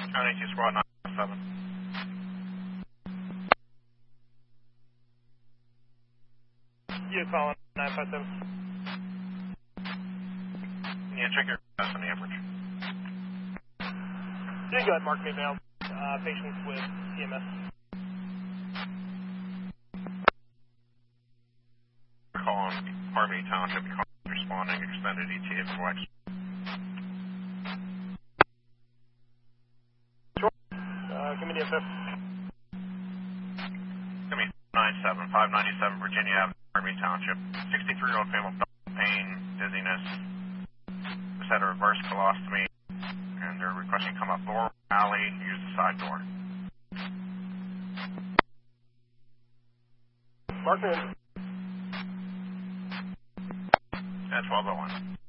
County 2 Squad 957. You calling 957? Yeah, check your best on the average. Yeah, go ahead, mark me available. Patients with CMS. Calling Harmony Township, responding extended ETA for Wax. Sure. Give me the info. Give me 597 Virginia Avenue, Harmony Township. 63-year-old female, pain, dizziness. Just had a reverse colostomy, and they're requesting come up Laurel Alley, use the side door. Mark me in. At 1201.